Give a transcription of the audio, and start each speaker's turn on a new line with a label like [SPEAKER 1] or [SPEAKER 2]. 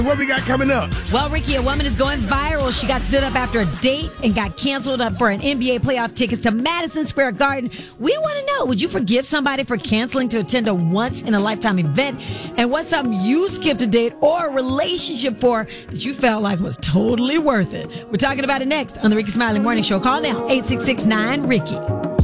[SPEAKER 1] What we got coming up?
[SPEAKER 2] Well, Ricky, a woman is going viral. She got stood up after a date and got canceled up for an NBA playoff tickets to Madison Square Garden. We want to know, would you forgive somebody for canceling to attend a once-in-a-lifetime event? And what's something you skipped a date or a relationship for that you felt like was totally worth it? We're talking about it next on the Ricky Smiley Morning Show. Call now, 866-9-RICKY.